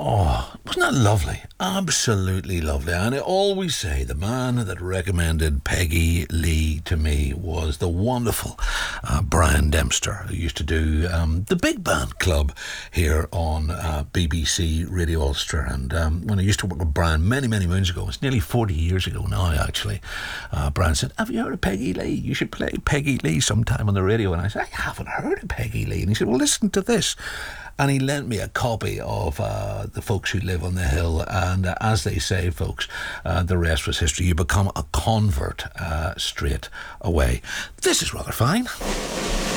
Oh, wasn't that lovely? Absolutely lovely. And I always say the man that recommended Peggy Lee to me was the wonderful Brian Dempster, who used to do the Big Band Club here on BBC Radio Ulster. And when I used to work with Brian many, many moons ago, it's nearly 40 years ago now, actually, Brian said, "Have you heard of Peggy Lee? You should play Peggy Lee sometime on the radio." And I said, "I haven't heard of Peggy Lee." And he said, "Well, listen to this." And he lent me a copy of The Folks Who Live on the Hill. And as they say, folks, the rest was history. You become a convert straight away. This is rather fine.